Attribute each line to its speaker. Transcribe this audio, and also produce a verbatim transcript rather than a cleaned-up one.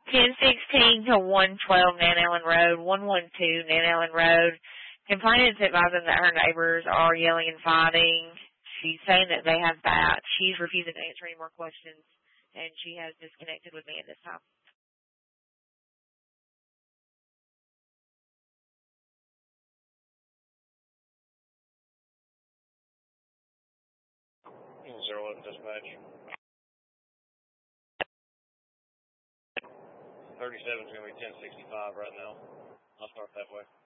Speaker 1: ten sixteen to one twelve Nan Ellen Road, one one two Nan Ellen Road. Complainants advising that her neighbors are yelling and fighting. She's saying that they have bats. She's refusing to answer any more questions, and she has disconnected with me at this time.
Speaker 2: Zero one dispatch. thirty-seven is going to be ten sixty-five right now. I'll start that way.